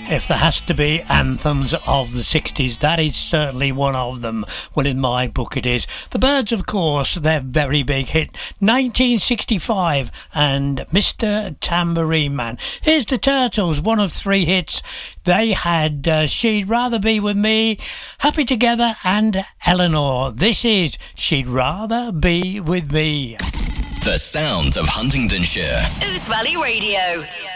If there has to be anthems of the 60s, that is certainly one of them. Well, in my book it is. The Byrds, of course, their very big hit, 1965, and Mr. Tambourine Man. Here's the Turtles, one of 3 hits. They had She'd Rather Be With Me, Happy Together, and Eleanor. This is She'd Rather Be With Me. The sounds of Huntingdonshire. Ouse Valley Radio.